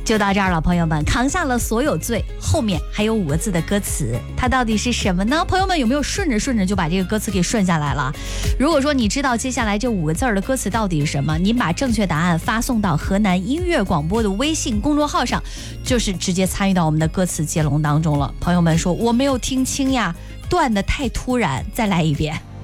就到这儿了，朋友们，扛下了所有罪，后面还有5个字的歌词，它到底是什么呢？朋友们有没有顺着就把这个歌词给顺下来了？如果说你知道接下来这5个字的歌词到底是什么，您把正确答案发送到河南音乐广播的微信公众号上，就是直接参与到我们的歌词接龙当中了。朋友们说我没有听清呀，断得太突然，再来一遍。